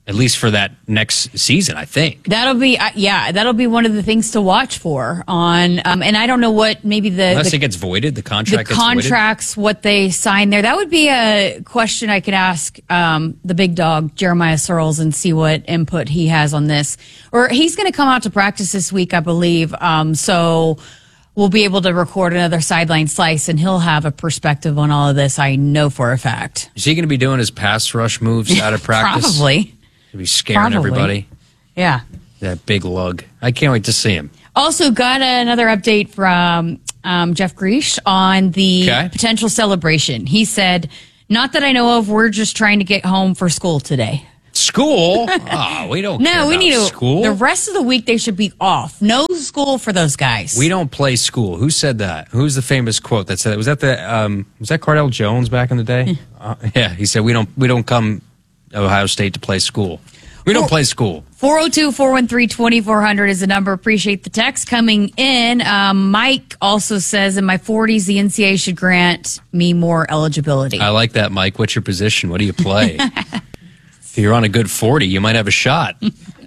at least for that next season, I think. That'll be, uh, yeah, that'll be one of the things to watch for on, um, and I don't know what maybe the. Unless the, it gets voided, the the contract gets contracts, what they sign there. That would be a question I could ask um, the big dog, Jeremiah Searles, and see what input he has on this. Or he's going to come out to practice this week, I believe. Um, so we'll be able to record another sideline slice, and he'll have a perspective on all of this, I know for a fact. Is he going to be doing his pass rush moves out of practice? Probably. He'll be scaring Probably. everybody. Yeah. That big lug. I can't wait to see him. Also got another update from um, Jeff Greesh on the Okay. potential celebration. He said, not that I know of, we're just trying to get home for school today. School? Oh, we don't care No, we about need to. school. The rest of the week, they should be off. No school for those guys. We don't play school. Who said that? Who's the famous quote that said it? Was that the um, was that Cardell Jones back in the day? uh, yeah, he said we don't we don't come to Ohio State to play school. We don't play school. four oh two, four one three, two four zero zero is the number. Appreciate the text coming in. Um, Mike also says, in my forties, the N C A A should grant me more eligibility. I like that, Mike. What's your position? What do you play? If you're on a good forty, you might have a shot.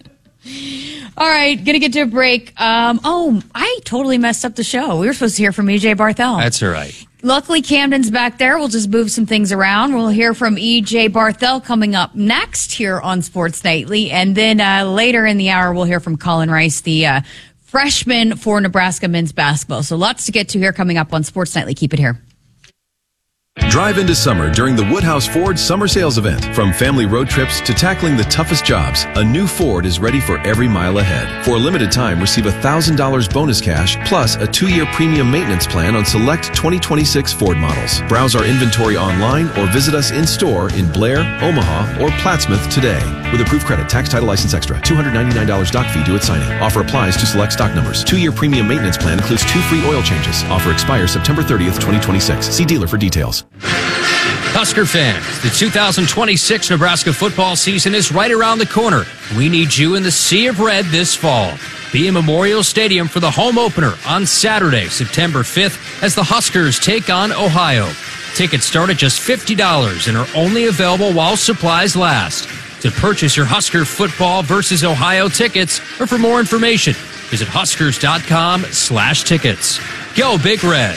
All right, gonna get to a break. Um, oh, I totally messed up the show. We were supposed to hear from E J Barthel. That's all right. Luckily, Camden's back there. We'll just move some things around. We'll hear from E J Barthel coming up next here on Sports Nightly. And then uh, later in the hour, we'll hear from Colin Rice, the uh, freshman for Nebraska men's basketball. So lots to get to here coming up on Sports Nightly. Keep it here. Drive into summer during the Woodhouse Ford Summer Sales Event. From family road trips to tackling the toughest jobs, a new Ford is ready for every mile ahead. For a limited time, receive one thousand dollars bonus cash plus a two-year premium maintenance plan on select twenty twenty-six Ford models. Browse our inventory online or visit us in-store in Blair, Omaha, or Plattsmouth today. With approved credit, tax, title, license extra, two hundred ninety-nine dollars doc fee due at signing. Offer applies to select stock numbers. Two-year premium maintenance plan includes two free oil changes. Offer expires September thirtieth, twenty twenty-six. See dealer for details. Husker fans, the two thousand twenty-six Nebraska football season is right around the corner. We need you in the Sea of Red this fall. Be in Memorial Stadium for the home opener on Saturday, September fifth, as the Huskers take on Ohio. Tickets start at just fifty dollars and are only available while supplies last. To purchase your Husker football versus Ohio tickets, or for more information, visit huskers.com slash tickets. Go Big Red.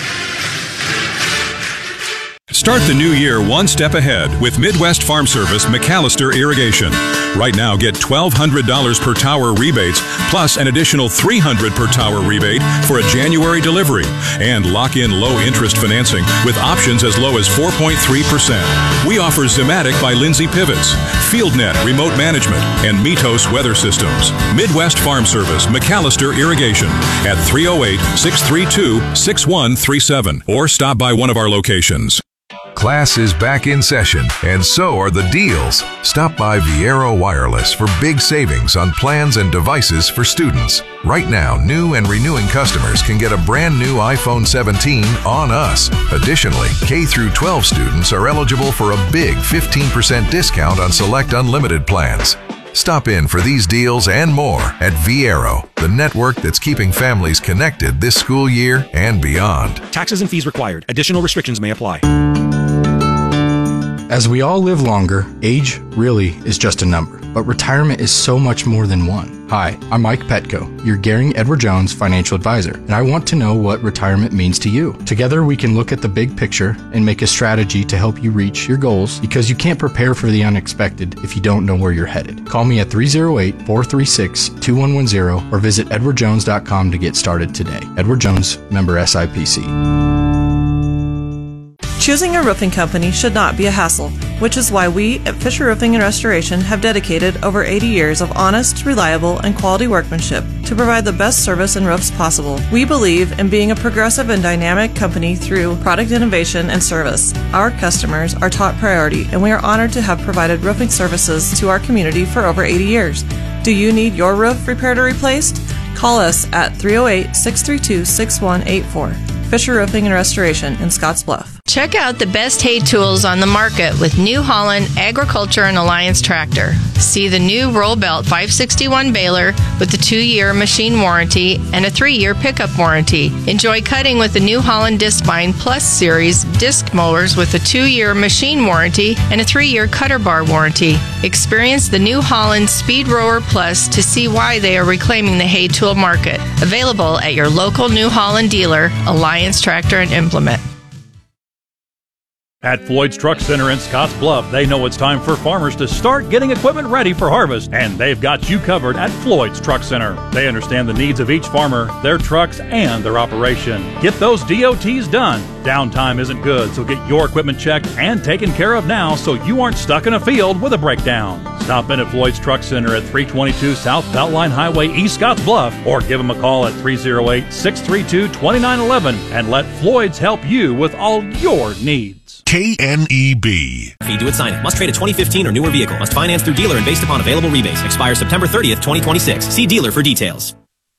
Start the new year one step ahead with Midwest Farm Service McAllister Irrigation. Right now, get twelve hundred dollars per tower rebates plus an additional three hundred dollars per tower rebate for a January delivery, and lock in low interest financing with options as low as four point three percent. We offer Zimatic by Lindsay Pivots, FieldNet Remote Management, and Mitos Weather Systems. Midwest Farm Service McAllister Irrigation at three oh eight, six three two, six one three seven or stop by one of our locations. Class is back in session, and so are the deals. Stop by Viero Wireless for big savings on plans and devices for students. Right now, new and renewing customers can get a brand new iPhone seventeen on us. Additionally, K through twelve students are eligible for a big fifteen percent discount on select unlimited plans. Stop in for these deals and more at Viero, the network that's keeping families connected this school year and beyond. Taxes and fees required. Additional restrictions may apply. As we all live longer, age really is just a number, but retirement is so much more than one. Hi, I'm Mike Petco, your Gehring Edward Jones financial advisor, and I want to know what retirement means to you. Together, we can look at the big picture and make a strategy to help you reach your goals, because you can't prepare for the unexpected if you don't know where you're headed. Call me at three oh eight, four three six, two one one zero or visit edward jones dot com to get started today. Edward Jones, member S I P C. Choosing a roofing company should not be a hassle, which is why we at Fisher Roofing and Restoration have dedicated over eighty years of honest, reliable, and quality workmanship to provide the best service and roofs possible. We believe in being a progressive and dynamic company through product innovation and service. Our customers are top priority, and we are honored to have provided roofing services to our community for over eighty years. Do you need your roof repaired or replaced? Call us at three oh eight, six three two, six one eight four. Fisher Roofing and Restoration in Scotts Bluff. Check out the best hay tools on the market with New Holland Agriculture and Alliance Tractor. See the new Roll Belt five sixty-one baler with a two-year machine warranty and a three-year pickup warranty. Enjoy cutting with the New Holland Discbine Plus Series disc mowers with a two-year machine warranty and a three-year cutter bar warranty. Experience the New Holland Speed Rower Plus to see why they are reclaiming the hay tool market. Available at your local New Holland dealer, Alliance Tractor and Implement. At Floyd's Truck Center in Scotts Bluff, they know it's time for farmers to start getting equipment ready for harvest, and they've got you covered at Floyd's Truck Center. They understand the needs of each farmer, their trucks, and their operation. Get those D O Ts done. Downtime isn't good, so get your equipment checked and taken care of now so you aren't stuck in a field with a breakdown. Stop in at Floyd's Truck Center at three twenty-two South Beltline Highway, East Scotts Bluff, or give them a call at three oh eight, six three two, two nine one one and let Floyd's help you with all your needs. K N E B. Fee due at signing. Must trade a twenty fifteen or newer vehicle. Must finance through dealer and based upon available rebates. Expires September thirtieth, twenty twenty-six. See dealer for details.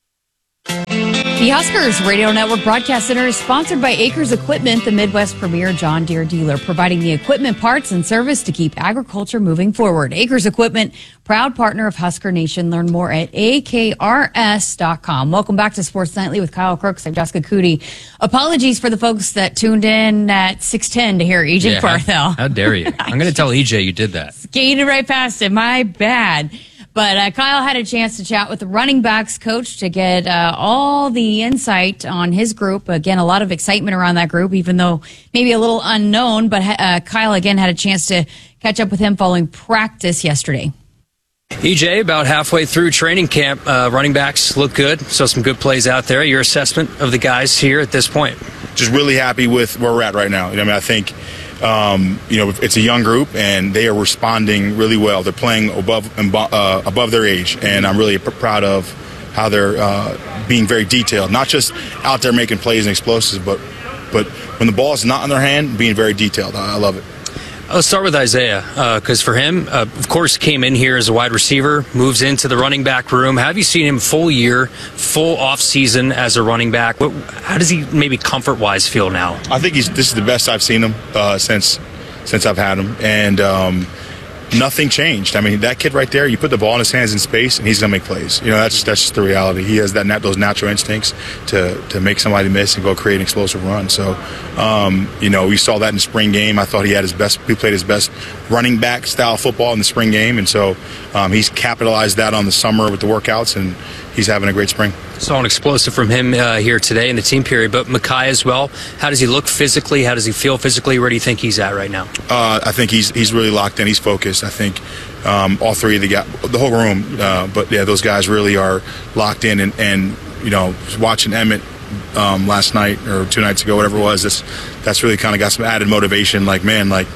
The Huskers Radio Network Broadcast Center is sponsored by Acres Equipment, the Midwest premier John Deere dealer, providing the equipment, parts, and service to keep agriculture moving forward. Acres Equipment, proud partner of Husker Nation. Learn more at A K R S dot com. Welcome back to Sports Nightly with Kyle Crooks. I'm Jessica Cootie. Apologies for the folks that tuned in at six ten to hear E J Yeah, Barthel. How, how dare you? I'm going to tell E J you did that. Skated right past him. My bad. But uh, Kyle had a chance to chat with the running backs coach to get uh, all the insight on his group. Again, a lot of excitement around that group, even though maybe a little unknown. But uh, Kyle, again, had a chance to catch up with him following practice yesterday. E J, about halfway through training camp, uh, running backs look good. So some good plays out there. Your assessment of the guys here at this point? Just really happy with where we're at right now. You know, I mean, I think Um, you know, it's a young group, and they are responding really well. They're playing above uh, above their age, and I'm really pr- proud of how they're uh, being very detailed. Not just out there making plays and explosives, but but when the ball is not in their hand, being very detailed. I, I love it. Let's start with Isaiah, because uh, for him, uh, of course, came in here as a wide receiver, moves into the running back room. Have you seen him full year, full off season as a running back? What, how does he maybe comfort-wise feel now? I think he's, this is the best I've seen him uh, since since I've had him, and um, nothing changed. I mean, that kid right there, you put the ball in his hands in space, and he's going to make plays. You know, that's that's just the reality. He has that those natural instincts to to make somebody miss and go create an explosive run. So, um, you know, we saw that in the spring game. I thought he had his best. He played his best running back style football in the spring game, and so um, he's capitalized that on the summer with the workouts, and he's having a great spring. Saw an explosive from him uh, here today in the team period, but Mekhi as well. How does he look physically? How does he feel physically? Where do you think he's at right now? Uh, I think he's he's really locked in. He's focused. I think um, all three of the guys, the whole room, uh, but yeah, those guys really are locked in. And, and you know, watching Emmett um, last night or two nights ago, whatever it was, that's that's really kind of got some added motivation. Like, man, like.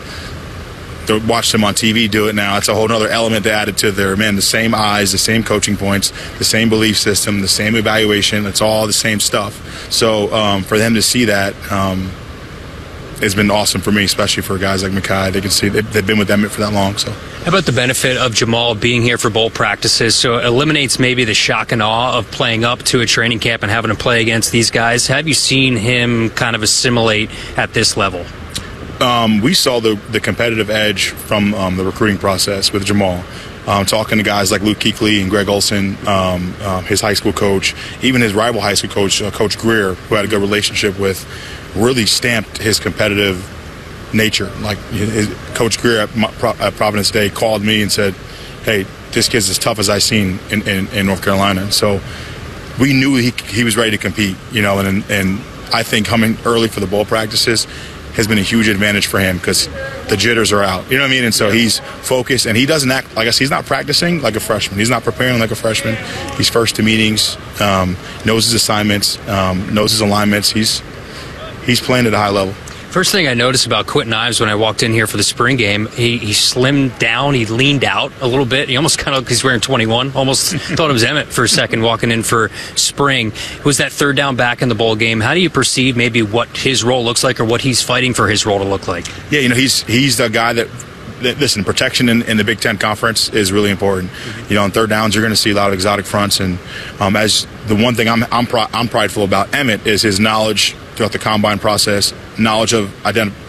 To watch them on T V do it now, it's a whole other element to add it to their, man, the same eyes, the same coaching points, the same belief system, the same evaluation. It's all the same stuff. So um, for them to see that, um, it's been awesome for me, especially for guys like Mekhi. They can see they've, they've been with Emmett for that long. So, how about the benefit of Jamal being here for bowl practices? So it eliminates maybe the shock and awe of playing up to a training camp and having to play against these guys. Have you seen him kind of assimilate at this level? Um, we saw the, the competitive edge from um, the recruiting process with Jamal. Um, talking to guys like Luke Kuechly and Greg Olson, um, uh, his high school coach, even his rival high school coach, uh, Coach Greer, who had a good relationship with, really stamped his competitive nature. Like his, Coach Greer at, at Providence Day called me and said, hey, this kid's as tough as I've seen in, in, in North Carolina. And so we knew he, he was ready to compete, you know, and, and I think coming early for the bowl practices has been a huge advantage for him because the jitters are out. You know what I mean? And so he's focused, and he doesn't act like us. He's not practicing like a freshman. He's not preparing like a freshman. He's first to meetings, um, knows his assignments, um, knows his alignments. He's he's playing at a high level. First thing I noticed about Quentin Ives when I walked in here for the spring game, he, he slimmed down, he leaned out a little bit. He almost kind of, he's wearing twenty-one, almost thought it was Emmett for a second walking in for spring. It was that third down back in the bowl game. How do you perceive maybe what his role looks like or what he's fighting for his role to look like? Yeah, you know, he's he's the guy that, that listen, protection in, in the Big Ten Conference is really important. You know, on third downs, you're going to see a lot of exotic fronts. And um, as the one thing I'm I'm, pr- I'm prideful about Emmett is his knowledge throughout the combine process, knowledge of ident-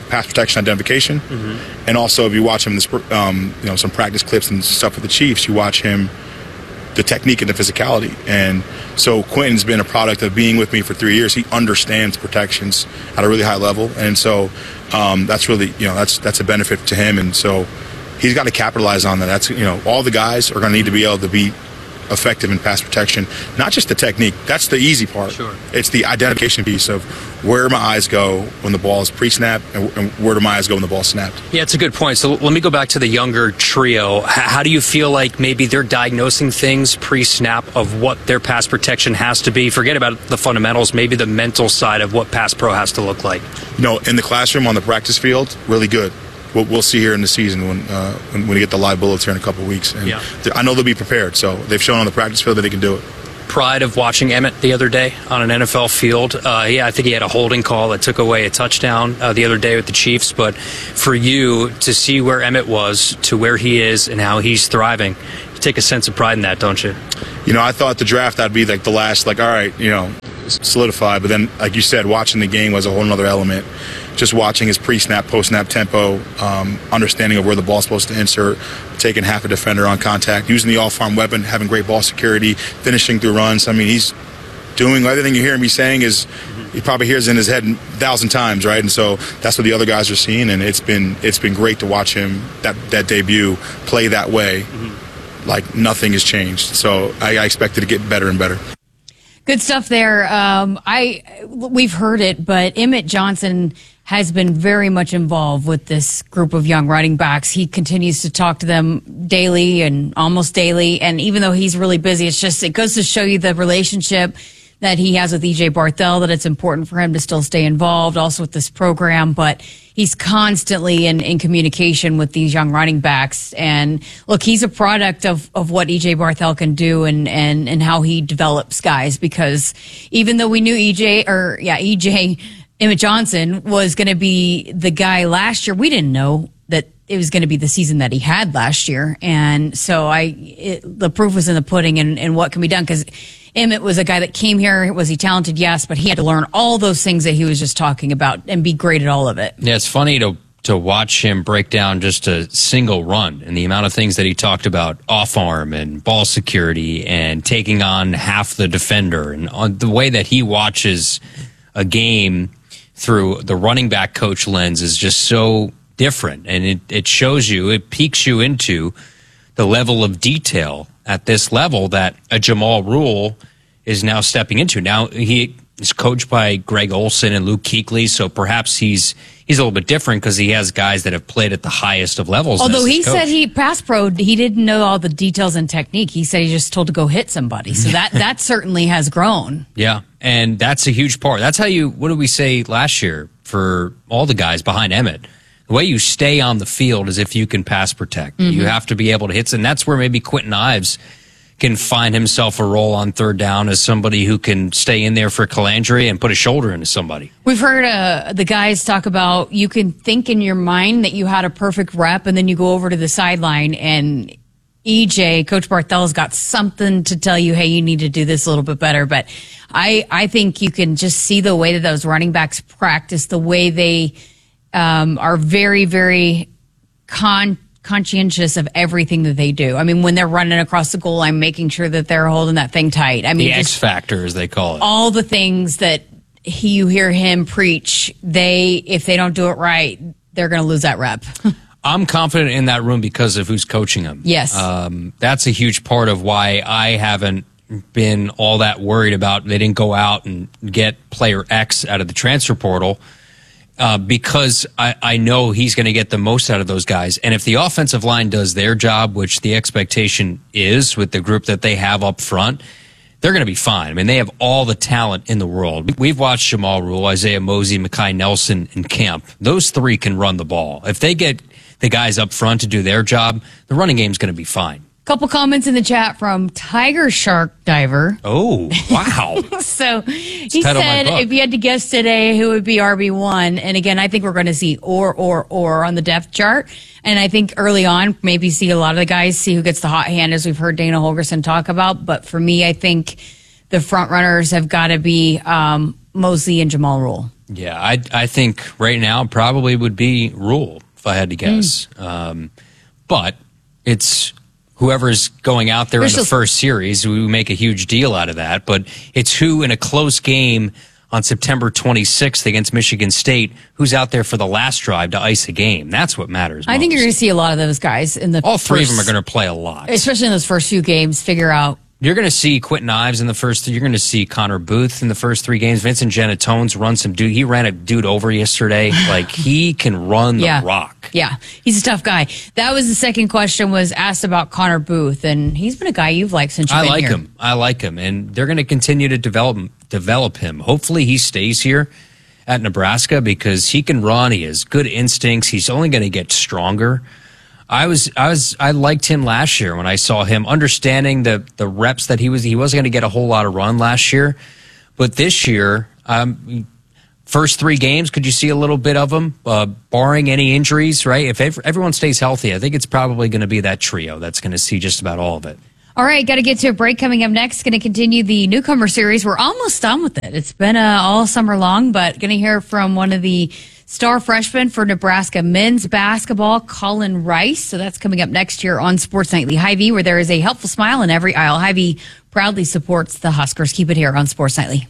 pass protection identification, mm-hmm. and also if you watch him, this, um, you know, some practice clips and stuff with the Chiefs, you watch him, the technique and the physicality. And so Quentin's been a product of being with me for three years. He understands protections at a really high level, and so um, that's really, you know, that's that's a benefit to him. And so he's got to capitalize on that. That's, you know, all the guys are going to need to be able to be effective in pass protection, not just the technique. That's the easy part. Sure. It's the identification piece of where my eyes go when the ball is pre-snap and, and where do my eyes go when the ball is snapped. Yeah, it's a good point. So let me go back to the younger trio. H- how do you feel like maybe they're diagnosing things pre-snap of what their pass protection has to be? Forget about the fundamentals, maybe the mental side of what pass pro has to look like. You know, in the classroom, on the practice field, really good. We'll, we'll see here in the season when, uh, when we get the live bullets here in a couple of weeks. And yeah. I know they'll be prepared, so they've shown on the practice field that they can do it. Pride of watching Emmett the other day on an N F L field. Uh, yeah, I think he had a holding call that took away a touchdown uh, the other day with the Chiefs. But for you to see where Emmett was to where he is and how he's thriving, you take a sense of pride in that, don't you? You know, I thought the draft that'd be like the last, like, all right, you know, solidify. But then, like you said, watching the game was a whole other element. Just watching his pre-snap, post-snap tempo, um, understanding of where the ball's supposed to insert, taking half a defender on contact, using the off-arm weapon, having great ball security, finishing through runs. I mean, he's doing everything you hear him saying is he probably hears in his head a thousand times, right? And so that's what the other guys are seeing, and it's been it's been great to watch him that that debut play that way, mm-hmm. like nothing has changed. So I, I expect it to get better and better. Good stuff there. Um, I we've heard it, but Emmett Johnson has been very much involved with this group of young running backs. He continues to talk to them daily and almost daily. And even though he's really busy, it's just, it goes to show you the relationship that he has with E J Barthel, that it's important for him to still stay involved also with this program. But he's constantly in, in communication with these young running backs. And look, he's a product of, of what E J Barthel can do and, and, and how he develops guys, because even though we knew E J or yeah, E J Emmett Johnson was going to be the guy last year, we didn't know that it was going to be the season that he had last year. And so I, it, the proof was in the pudding and, and what can be done, because Emmett was a guy that came here. Was he talented? Yes, but he had to learn all those things that he was just talking about and be great at all of it. Yeah, it's funny to to watch him break down just a single run and the amount of things that he talked about, off arm and ball security and taking on half the defender, and on the way that he watches a game through the running back coach lens is just so different. And it, it shows you, it peeks you into the level of detail at this level that a Jamal Rule is now stepping into. Now, he is coached by Greg Olsen and Luke Kuechly, so perhaps he's he's a little bit different because he has guys that have played at the highest of levels. Although he said he pass pro, he didn't know all the details and technique. He said he just told to go hit somebody. So that, that certainly has grown. Yeah, and that's a huge part. That's how you, what did we say last year for all the guys behind Emmett? The way you stay on the field is if you can pass protect. Mm-hmm. You have to be able to hit, and that's where maybe Quentin Ives can find himself a role on third down as somebody who can stay in there for Calandre and put a shoulder into somebody. We've heard uh, the guys talk about you can think in your mind that you had a perfect rep, and then you go over to the sideline and E J, Coach Barthel's got something to tell you, hey, you need to do this a little bit better. But I, I think you can just see the way that those running backs practice, the way they um, are very, very con. conscientious of everything that they do. I mean, when they're running across the goal line, making sure that they're holding that thing tight. I mean, the X factor, as they call it. All the things that he, you hear him preach, they, if they don't do it right, they're going to lose that rep. I'm confident in that room because of who's coaching them. Yes. Um, that's a huge part of why I haven't been all that worried about they didn't go out and get player X out of the transfer portal. Uh, because I, I know he's going to get the most out of those guys. And if the offensive line does their job, which the expectation is with the group that they have up front, they're going to be fine. I mean, they have all the talent in the world. We've watched Jamal Rule, Isaiah Mosey, Mekhi Nelson, and Kemp. Those three can run the ball. If they get the guys up front to do their job, the running game's going to be fine. Couple comments in the chat from Tiger Shark Diver. Oh, wow. So he said if you had to guess today who would be R B one, and again, I think we're going to see or, or, or on the depth chart. And I think early on, maybe see a lot of the guys see who gets the hot hand, as we've heard Dana Holgorsen talk about. But for me, I think the front runners have got to be um, Mosley and Jamal Rule. Yeah, I I think right now probably would be Rule, if I had to guess. Mm. Um, but it's whoever's going out there There's in the first series. We make a huge deal out of that. But it's who in a close game on September twenty-sixth against Michigan State, who's out there for the last drive to ice a game. That's what matters most. I think you're going to see a lot of those guys in the All three first, of them are going to play a lot. Especially in those first few games, figure out. You're going to see Quentin Ives in the first. You're going to see Connor Booth in the first three games. Vincent Genetone's run some dude. He ran a dude over yesterday. Like he can run the yeah. rock. Yeah, he's a tough guy. That was the second question was asked about Connor Booth, and he's been a guy you've liked since you've I been like here. him. I like him, and they're going to continue to develop develop him. Hopefully, he stays here at Nebraska because he can run. He has good instincts. He's only going to get stronger. I was, I was, I liked him last year when I saw him, understanding the the reps that he was. He wasn't going to get a whole lot of run last year, but this year, um, first three games, could you see a little bit of him, uh, barring any injuries? Right, if ev- everyone stays healthy, I think it's probably going to be that trio that's going to see just about all of it. All right, got to get to a break coming up next. Going to continue the newcomer series. We're almost done with it. It's been uh, all summer long, but going to hear from one of the star freshmen for Nebraska men's basketball, Colin Rice. So that's coming up next year on Sports Nightly. Hy-Vee, where there is a helpful smile in every aisle. Hy-Vee proudly supports the Huskers. Keep it here on Sports Nightly.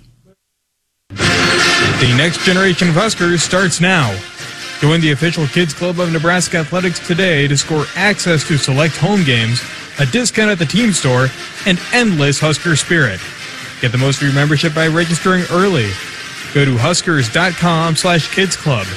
The next generation of Huskers starts now. Join the official Kids Club of Nebraska Athletics today to score access to select home games, a discount at the team store, and endless Husker spirit. Get the most of your membership by registering early. Go to huskers.com slash kids club.